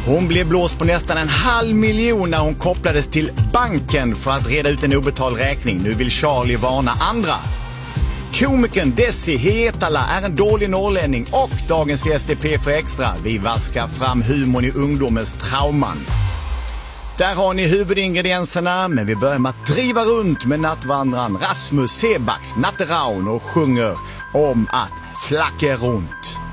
Hon blev blåst på nästan 500 000 när hon kopplades till banken för att reda ut en obetald räkning. Nu vill Charlie varna andra. Komikern Desi Hetala är en dålig norrlänning och dagens SDP för extra. Vi vaskar fram humorn i ungdomens trauman. Där har ni huvudingredienserna, men vi börjar med att driva runt med nattvandran Rasmus Sebax Natteraun och sjunger om att flacka runt.